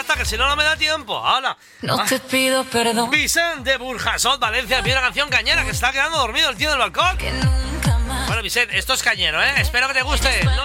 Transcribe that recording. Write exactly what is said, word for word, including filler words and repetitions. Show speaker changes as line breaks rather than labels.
está, que si no, no me da tiempo. ¡Hala!
No te pido perdón.
Vicente de Burjasot, Valencia, pide una canción cañera, que se está quedando dormido el tío del balcón.
Que nunca más.
Bueno, Vicente, esto es cañero, ¿eh? Espero que te guste.